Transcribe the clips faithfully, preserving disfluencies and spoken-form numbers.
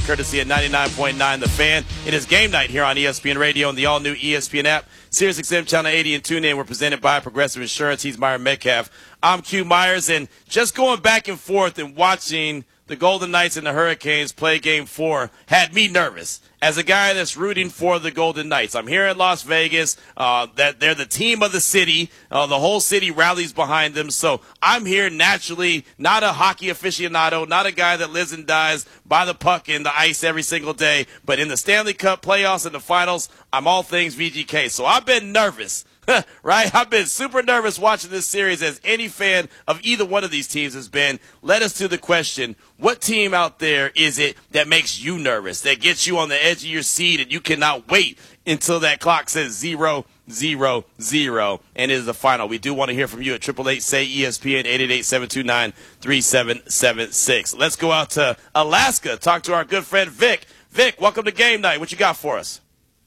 courtesy of ninety-nine point nine The Fan. It is game night here on E S P N Radio and the all-new E S P N app. SiriusXM Channel eighty and TuneIn. We're presented by Progressive Insurance. He's Myron Metcalf. I'm Q Myers, and just going back and forth and watching the Golden Knights and the Hurricanes play Game four had me nervous as a guy that's rooting for the Golden Knights. I'm here in Las Vegas. Uh, that they're the team of the city. Uh, the whole city rallies behind them. So I'm here naturally, not a hockey aficionado, not a guy that lives and dies by the puck and the ice every single day. But in the Stanley Cup playoffs and the finals, I'm all things V G K. So I've been nervous. Right? I've been super nervous watching this series, as any fan of either one of these teams has been. Led us to the question, what team out there is it that makes you nervous, that gets you on the edge of your seat and you cannot wait until that clock says zero, zero, zero, and it is the final? We do want to hear from you at eight eight eight, S A Y, E S P N, eight eight eight, seven two nine, three seven seven six. Let's go out to Alaska, talk to our good friend Vic. Vic, welcome to Game Night. What you got for us?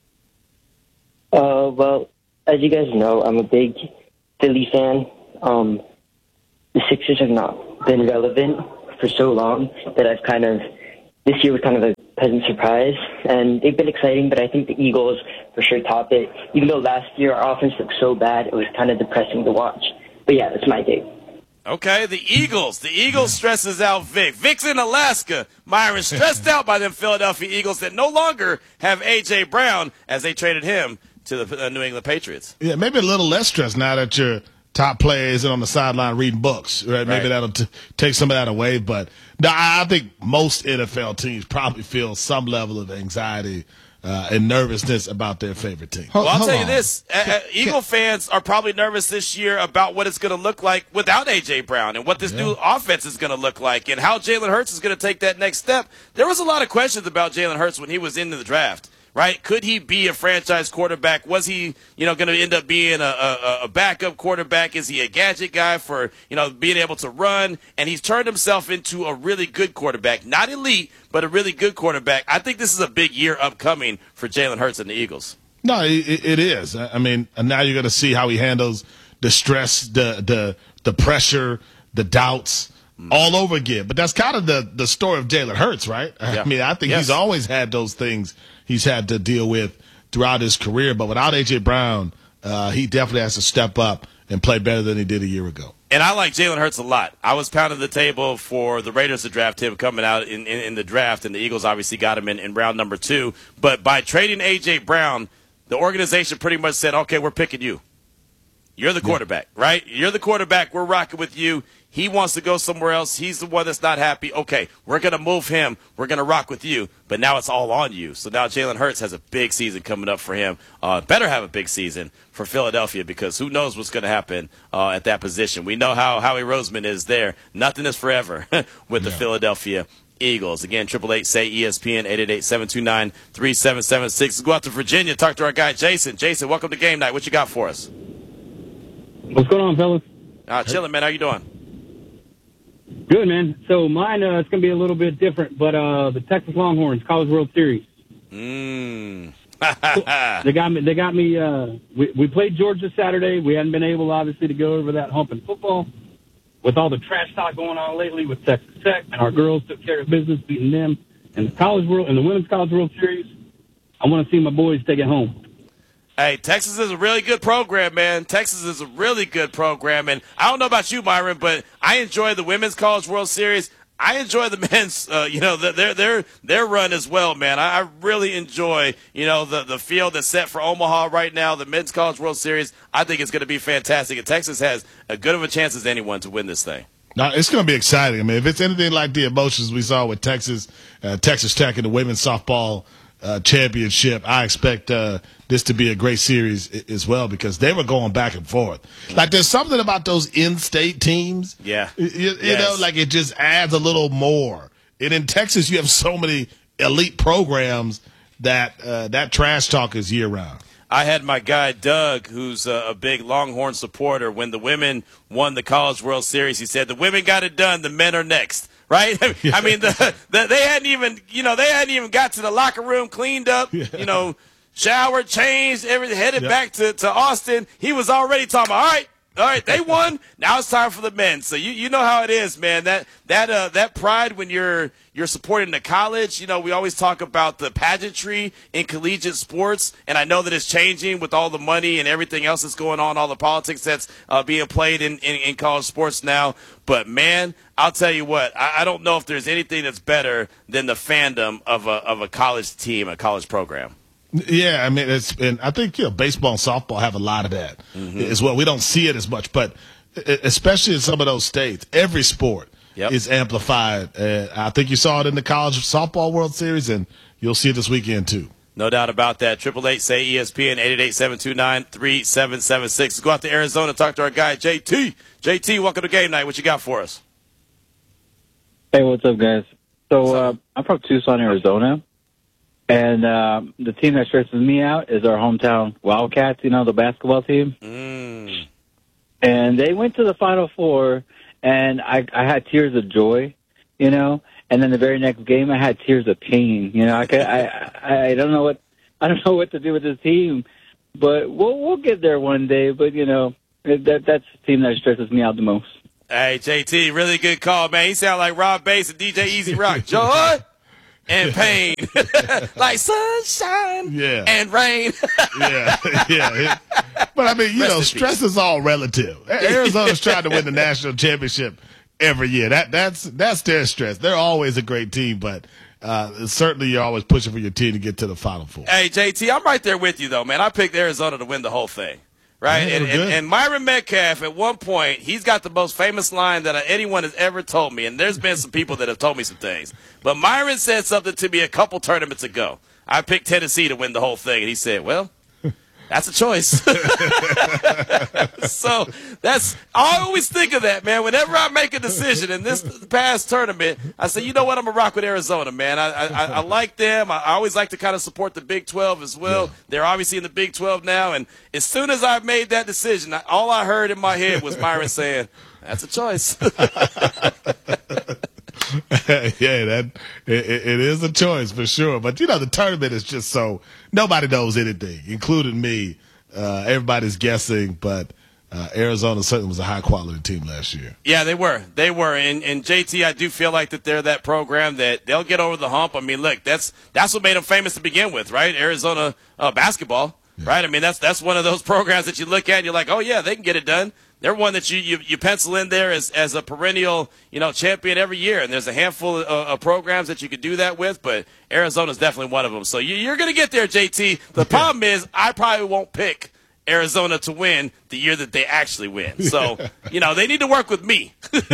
Uh, well, as you guys know, I'm a big Philly fan. Um, the Sixers have not been relevant for so long that I've kind of, this year was kind of a pleasant surprise. And they've been exciting, but I think the Eagles for sure top it. Even though last year our offense looked so bad, it was kind of depressing to watch. But yeah, that's my take. Okay, the Eagles. The Eagles stresses out Vic. Vic's in Alaska. Myron's stressed out by them Philadelphia Eagles that no longer have A J. Brown as they traded him to the uh, New England Patriots. Yeah, maybe a little less stress now that your top player isn't on the sideline reading books, right? Maybe right. that'll t- take some of that away. But no, I think most N F L teams probably feel some level of anxiety uh, and nervousness about their favorite team. Well, I'll Hold tell you on. this. Uh, uh, Eagle fans are probably nervous this year about what it's going to look like without A J. Brown and what this Yeah. new offense is going to look like and how Jalen Hurts is going to take that next step. There was a lot of questions about Jalen Hurts when he was in the draft. Right? Could he be a franchise quarterback? Was he, you know, going to end up being a, a, a backup quarterback? Is he a gadget guy for, you know, being able to run? And he's turned himself into a really good quarterback. Not elite, but a really good quarterback. I think this is a big year upcoming for Jalen Hurts and the Eagles. No, it, it is. I mean, now you're going to see how he handles the stress, the the the pressure, the doubts all over again. But that's kind of the, the story of Jalen Hurts, right? Yeah. I mean, I think Yes. he's always had those things he's had to deal with throughout his career. But without A J. Brown, uh, he definitely has to step up and play better than he did a year ago. And I like Jalen Hurts a lot. I was pounding the table for the Raiders to draft him coming out in, in, in the draft, and the Eagles obviously got him in, in round number two. But by trading A J. Brown, the organization pretty much said, okay, we're picking you. You're the quarterback, right? You're the quarterback. We're rocking with you. He wants to go somewhere else. He's the one that's not happy. Okay, we're going to move him. We're going to rock with you. But now it's all on you. So now Jalen Hurts has a big season coming up for him. Uh, better have a big season for Philadelphia, because who knows what's going to happen uh, at that position. We know how Howie Roseman is there. Nothing is forever with the Yeah. Philadelphia Eagles. Again, eight eight eight, S A Y, E S P N, eight eight eight, seven two nine, three seven seven six. Let's go out to Virginia, talk to our guy Jason. Jason, welcome to Game Night. What you got for us? What's going on, fellas? Uh, chilling, man. How you doing? Good, man. So mine, uh, it's going to be a little bit different, but uh, the Texas Longhorns College World Series. Mmm. They got me. They got me. Uh, we, we played Georgia Saturday. We hadn't been able, obviously, to go over that hump in football with all the trash talk going on lately with Texas Tech, and our girls took care of business, beating them. And the College World and the Women's College World Series, I want to see my boys take it home. Hey, Texas is a really good program, man. Texas is a really good program. And I don't know about you, Myron, but I enjoy the Women's College World Series. I enjoy the men's, uh, you know, their their their run as well, man. I, I really enjoy, you know, the, the field that's set for Omaha right now, the Men's College World Series. I think it's going to be fantastic. And Texas has as good of a chance as anyone to win this thing. Now, it's going to be exciting. I mean, if it's anything like the emotions we saw with Texas, uh, Texas Tech and the women's softball uh, championship, I expect uh, this to be a great series as well, because they were going back and forth. Like, there's something about those in-state teams. Yeah. You, you Yes. know, like it just adds a little more. And in Texas, you have so many elite programs that uh, that trash talk is year-round. I had my guy Doug, who's a, a big Longhorn supporter, when the women won the College World Series. He said, the women got it done, the men are next. Right? I mean, the, the, they hadn't even, you know, they hadn't even got to the locker room, cleaned up, Yeah. you know, showered, changed, everything, headed Yep. back to, to Austin. He was already talking about, all right, All right, they won. Now it's time for the men. So you, you know how it is, man. That that uh, that pride when you're you're supporting the college. You know, we always talk about the pageantry in collegiate sports, and I know that it's changing with all the money and everything else that's going on, all the politics that's uh, being played in, in, in college sports now. But, man, I'll tell you what, I, I don't know if there's anything that's better than the fandom of a of a college team, a college program. Yeah, I mean, it's, and I think, you know, baseball and softball have a lot of that mm-hmm. as well. We don't see it as much, but especially in some of those states, every sport yep. is amplified. Uh, I think you saw it in the College Softball World Series, and you'll see it this weekend, too. No doubt about that. Triple eight say E S P N, eight eight eight, seven two nine, three seven seven six. Let's go out to Arizona and talk to our guy, J T. J T, welcome to Game Night. What you got for us? Hey, what's up, guys? So uh, I'm from Tucson, Arizona. And uh, the team that stresses me out is our hometown Wildcats, you know, the basketball team. Mm. And they went to the Final Four, and I, I had tears of joy, you know. And then the very next game, I had tears of pain. You know, I, could, I, I, I don't know what I don't know what to do with this team, but we'll we'll get there one day. But you know, that that's the team that stresses me out the most. Hey, J T, really good call, man. He sound like Rob Bass and D J Easy Rock. Joy and pain, like sunshine yeah. and rain. yeah, yeah. But, I mean, you Rest know, stress is all relative. Arizona's trying to win the national championship every year. That That's that's their stress. They're always a great team, but uh, certainly you're always pushing for your team to get to the Final Four. Hey, J T, I'm right there with you, though, man. I picked Arizona to win the whole thing. Right, yeah, and, and, and Myron Metcalf, at one point, he's got the most famous line that anyone has ever told me, and there's been some people that have told me some things. But Myron said something to me a couple tournaments ago. I picked Tennessee to win the whole thing, and he said, well, that's a choice. So that's I always think of that, man. Whenever I make a decision in this past tournament, I say, you know what, I'm going to rock with Arizona, man. I, I, I like them. I always like to kind of support the Big twelve as well. Yeah. They're obviously in the Big twelve now, and as soon as I made that decision, all I heard in my head was Myron saying, that's a choice. yeah, that it, it is a choice for sure. But, you know, the tournament is just so nobody knows anything, including me. Uh, everybody's guessing, but uh, Arizona certainly was a high-quality team last year. Yeah, they were. They were. And, and, J T, I do feel like that they're that program that they'll get over the hump. I mean, look, that's that's what made them famous to begin with, right? Arizona uh, basketball, yeah. right? I mean, that's that's one of those programs that you look at and you're like, oh, yeah, they can get it done. They're one that you, you, you pencil in there as, as a perennial, you know, champion every year. And there's a handful of, of programs that you could do that with, but Arizona's definitely one of them. So you, you're going to get there, J T. The problem is I probably won't pick Arizona to win the year that they actually win. So, you know, they need to work with me.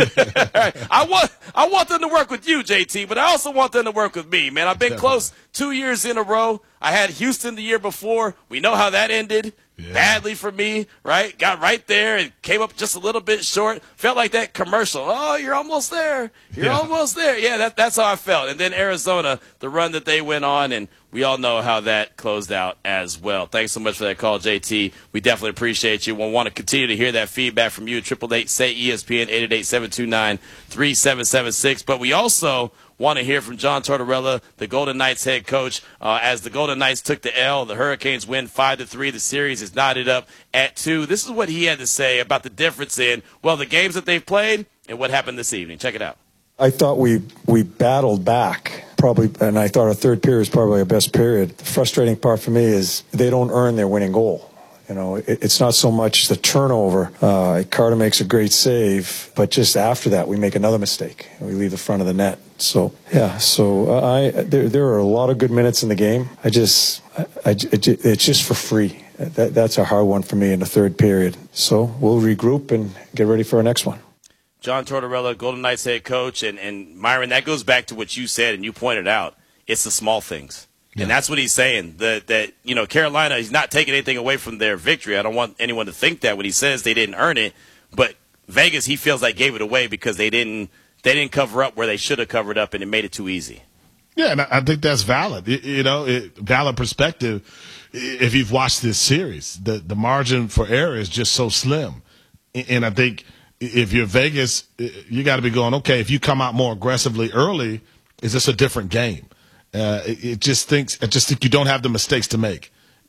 I want I want them to work with you, J T, but I also want them to work with me, man. I've been close two years in a row. I had Houston the year before. We know how that ended. Yeah. Badly for me, right? Got right there and came up just a little bit short. Felt like that commercial. Oh, you're almost there. You're yeah. almost there. Yeah, that, that's how I felt. And then Arizona, the run that they went on, and we all know how that closed out as well. Thanks so much for that call, J T. We definitely appreciate you. We'll want to continue to hear that feedback from you. Triple eight say E S P N, eight eight eight, seven two nine, three seven seven six. But we also want to hear from John Tortorella, the Golden Knights head coach. Uh, as the Golden Knights took the L, the Hurricanes win five to three. The series is knotted up at two. This is what he had to say about the difference in, well, the games that they've played and what happened this evening. Check it out. I thought we we battled back, probably, and I thought our third period was probably our best period. The frustrating part for me is they don't earn their winning goal. You know, it, it's not so much the turnover. Uh, Carter makes a great save, but just after that, we make another mistake. We leave the front of the net. So, yeah, so I there there are a lot of good minutes in the game. I just, I, I, it's just for free. That, that's a hard one for me in the third period. So we'll regroup and get ready for our next one. John Tortorella, Golden Knights head coach, and, and Myron, that goes back to what you said and you pointed out. It's the small things. Yeah. And that's what he's saying, that, that, you know, Carolina, he's not taking anything away from their victory. I don't want anyone to think that when he says they didn't earn it. But Vegas, he feels like gave it away because they didn't they didn't cover up where they should have covered up, and it made it too easy. Yeah, and I think that's valid. You know, it, valid perspective if you've watched this series. The, the margin for error is just so slim. And I think if you're Vegas, you got to be going, okay, if you come out more aggressively early, is this a different game? Uh, it, it just thinks, I just think you don't have the mistakes to make.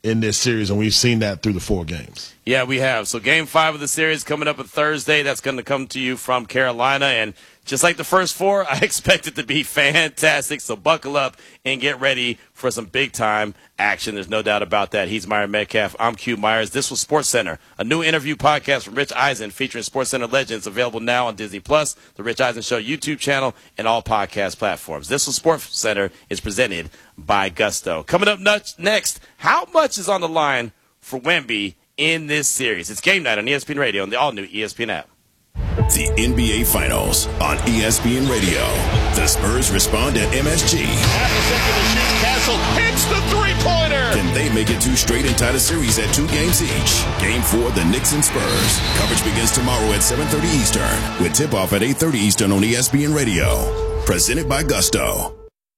in this series, and we've seen that through the four games. Yeah, we have. So game five of the series coming up on Thursday. That's going to come to you from Carolina. And just like the first four, I expect it to be fantastic. So buckle up and get ready for some big-time action. There's no doubt about that. He's Myron Metcalf. I'm Q Myers. This was SportsCenter, a new interview podcast from Rich Eisen featuring SportsCenter legends, available now on Disney Plus, the Rich Eisen Show YouTube channel, and all podcast platforms. This was SportsCenter is presented by Gusto. Coming up next, how much is on the line for Wemby in this series? It's game night on E S P N Radio and the all-new E S P N app. The N B A Finals on E S P N Radio. The Spurs respond at M S G. Half a second to shoot. Castle hits the three-pointer. Can they make it two straight and tie the series at two games each? Game four, the Knicks and Spurs. Coverage begins tomorrow at seven thirty Eastern, with tip-off at eight thirty Eastern on E S P N Radio. Presented by Gusto.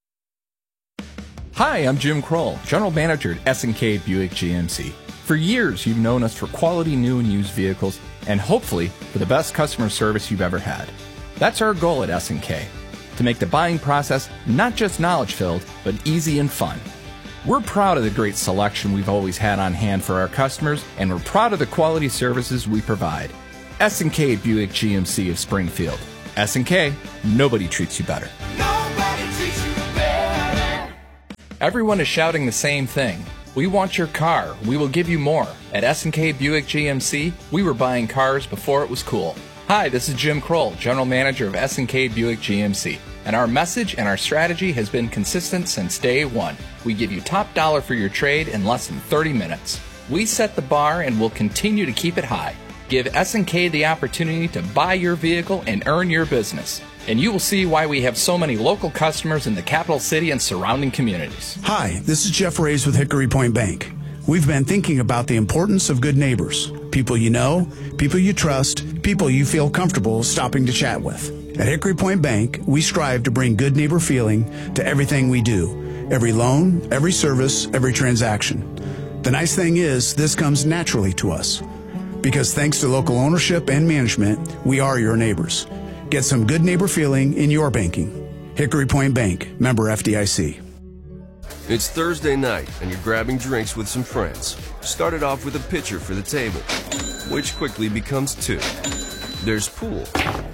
Hi, I'm Jim Kroll, General Manager at S and K Buick G M C. For years, you've known us for quality new and used vehicles, and hopefully for the best customer service you've ever had. That's our goal at S and K, to make the buying process not just knowledge-filled, but easy and fun. We're proud of the great selection we've always had on hand for our customers, and we're proud of the quality services we provide. S and K Buick G M C of Springfield. S and K, nobody treats you better. Nobody treats you better. Everyone is shouting the same thing. We want your car. We will give you more. At S and K Buick G M C, we were buying cars before it was cool. Hi, this is Jim Kroll, General Manager of S and K Buick G M C. And our message and our strategy has been consistent since day one. We give you top dollar for your trade in less than thirty minutes. We set the bar and will continue to keep it high. Give S and K the opportunity to buy your vehicle and earn your business. And you will see why we have so many local customers in the capital city and surrounding communities. Hi, this is Jeff Reyes with Hickory Point Bank. We've been thinking about the importance of good neighbors. People you know, people you trust, people you feel comfortable stopping to chat with. At Hickory Point Bank, we strive to bring good neighbor feeling to everything we do. Every loan, every service, every transaction. The nice thing is, this comes naturally to us. Because thanks to local ownership and management, we are your neighbors. Get some good neighbor feeling in your banking. Hickory Point Bank, member F D I C. It's Thursday night and you're grabbing drinks with some friends. Started off with a pitcher for the table, which quickly becomes two. There's pool.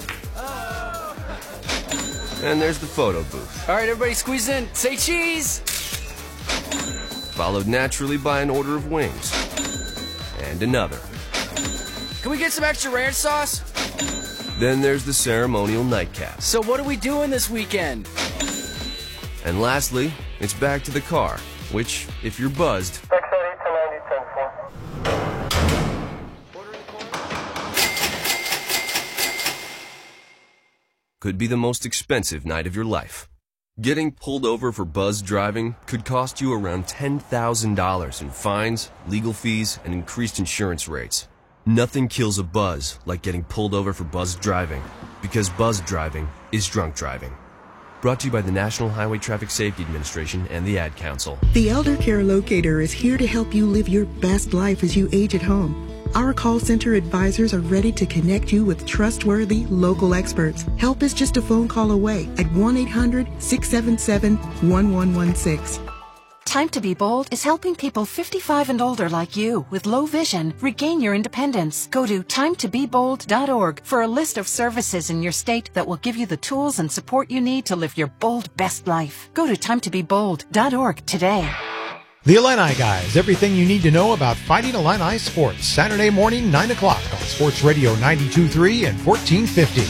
And there's the photo booth. All right, everybody squeeze in. Say cheese! Followed naturally by an order of wings. And another. Can we get some extra ranch sauce? Then there's the ceremonial nightcap. So what are we doing this weekend? And lastly, it's back to the car, which, if you're buzzed, could be the most expensive night of your life. Getting pulled over for buzz driving could cost you around ten thousand dollars in fines, legal fees, and increased insurance rates. Nothing kills a buzz like getting pulled over for buzz driving, because buzz driving is drunk driving. Brought to you by the National Highway Traffic Safety Administration and the Ad Council. The Elder Care Locator is here to help you live your best life as you age at home. Our call center advisors are ready to connect you with trustworthy local experts. Help is just a phone call away at one eight hundred, six seven seven, one one one six. Time to Be Bold is helping people fifty-five and older like you with low vision regain your independence. Go to time to be bold dot org for a list of services in your state that will give you the tools and support you need to live your bold best life. Go to time to be bold dot org today. The Illini Guys, everything you need to know about Fighting Illini sports. Saturday morning, nine o'clock on Sports Radio ninety-two point three and fourteen fifty.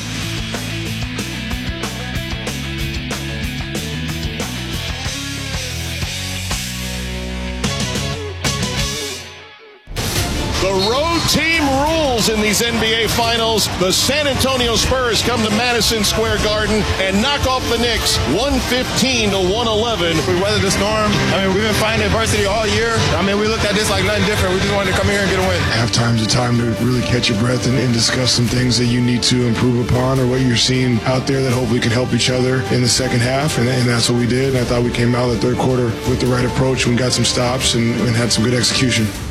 The road team rules in these N B A Finals. The San Antonio Spurs come to Madison Square Garden and knock off the Knicks one fifteen to one eleven. We weathered the storm. I mean, we've been fighting adversity all year. I mean, we looked at this like nothing different. We just wanted to come here and get a win. Halftime's a time to really catch your breath and, and discuss some things that you need to improve upon or what you're seeing out there that hopefully can help each other in the second half. And, and that's what we did. And I thought we came out of the third quarter with the right approach. We got some stops and, and had some good execution.